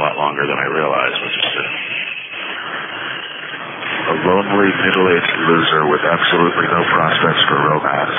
lot longer than I realized, which is a lonely middle-aged loser with absolutely no prospects for romance.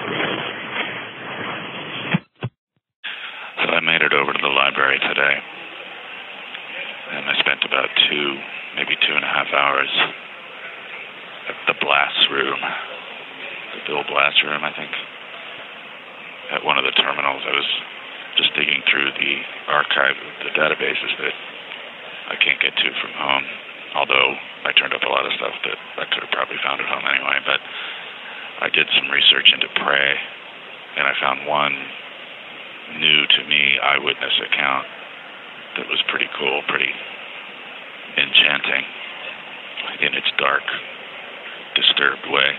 So I made it over to the library today, and I spent about maybe 2.5 hours at the Blass Room, the Bill Blass Room, I think, at one of the terminals. I was just digging through the archive of the databases that I can't get to from home, although I turned up a lot of stuff that I could have probably found at home anyway. But I did some research into Pray, and I found one new to me eyewitness account that was pretty cool, pretty enchanting in its dark, disturbed way.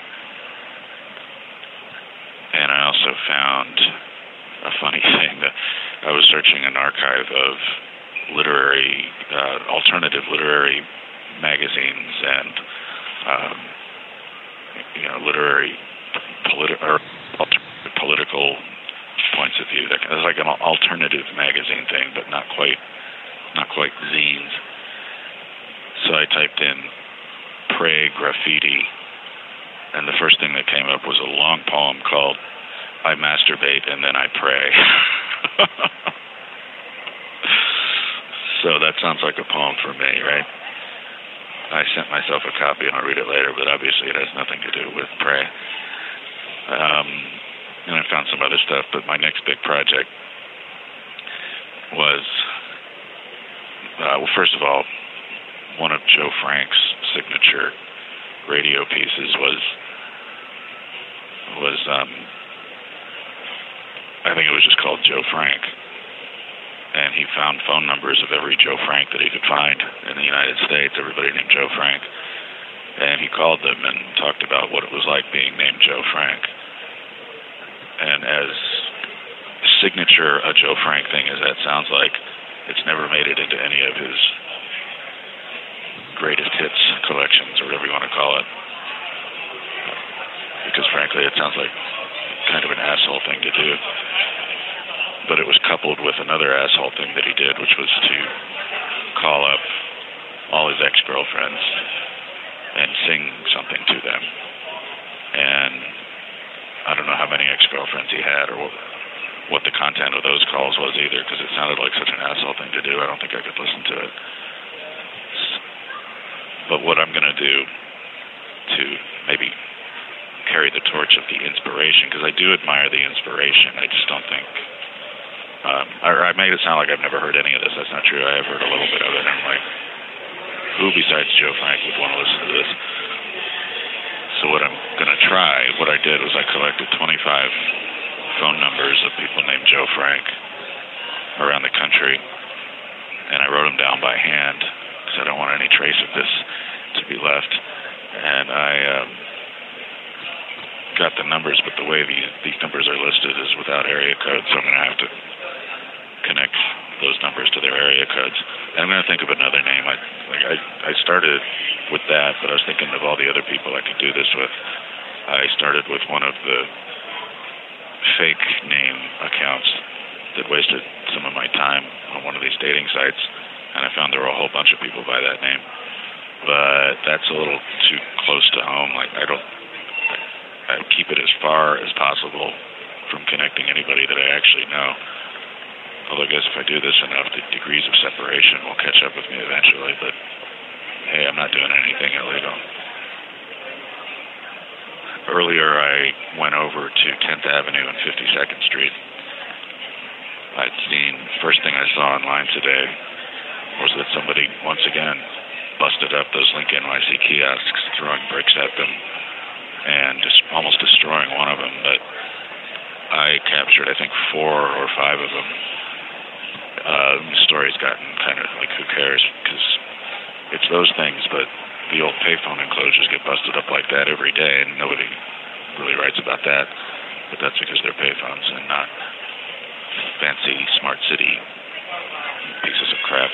And I also found a funny thing that I was searching an archive of literary, alternative literary magazines and, literary, political points of view. It was like an alternative magazine thing, but not quite zines. So I typed in Pray Graffiti, and the first thing that came up was a long poem called I Masturbate and Then I Pray. So that sounds like a poem for me, right? I sent myself a copy, and I'll read it later, but obviously it has nothing to do with Pray. And I found some other stuff, but my next big project was, first of all, one of Joe Frank's signature radio pieces was I think it was just called Joe Frank, and he found phone numbers of every Joe Frank that he could find in the United States, everybody named Joe Frank, and he called them and talked about what it was like being named Joe Frank. And as signature a Joe Frank thing as that sounds like, it's never made it into any of his greatest hits collections, or whatever you want to call it, because frankly it sounds like kind of an asshole thing to do. But it was coupled with another asshole thing that he did, which was to call up all his ex-girlfriends and sing something to them. And I don't know how many ex-girlfriends he had or what the content of those calls was either, because it sounded like such an asshole thing to do. I don't think I could listen to it. But what I'm going to do to maybe carry the torch of the inspiration, because I do admire the inspiration, I just don't think... I made it sound like I've never heard any of this. That's not true. I have heard a little bit of it. And I'm like, who besides Joe Frank would want to listen to this? So what I'm going to try, what I did was I collected 25 phone numbers of people named Joe Frank around the country, and I wrote them down by hand because I don't want any trace of this to be left. And I got the numbers, but the way these numbers are listed is without area codes, so I'm going to have to connect those numbers to their area codes. And I'm going to think of another name. I started with that, but I was thinking of all the other people I could do this with. I started with one of the fake name accounts that wasted some of my time on one of these dating sites, and I found there were a whole bunch of people by that name. But that's a little too close to home. I keep it as far as possible from connecting anybody that I actually know. Although I guess if I do this enough, the degrees of separation will catch up with me eventually. But hey, I'm not doing anything illegal. Earlier, I went over to 10th Avenue and 52nd Street. I'd seen, first thing I saw online today was that somebody, once again, busted up those Link NYC kiosks, throwing bricks at them and just almost destroying one of them. But I captured, I think, 4 or 5 of them. The story's gotten kind of like, who cares? Because it's those things, but the old payphone enclosures get busted up like that every day, and nobody really writes about that. But that's because they're payphones and not fancy smart city pieces of crap.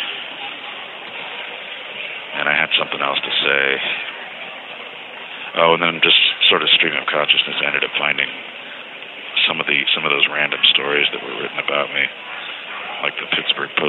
And I had something else to say. Oh, and then just sort of stream of consciousness, I ended up finding some of those random stories that were written about me, like the Pittsburgh Post